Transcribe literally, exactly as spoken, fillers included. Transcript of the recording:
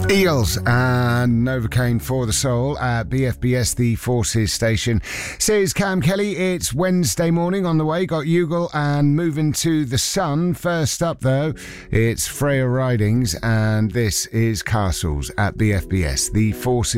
Eagles and Novocaine for the Soul at B F B S, the Forces station. Says Cam Kelly, it's Wednesday morning on the way. Got Youghal and Moving to the Sun. First up, though, it's Freya Ridings, and this is Castles at B F B S, the Forces.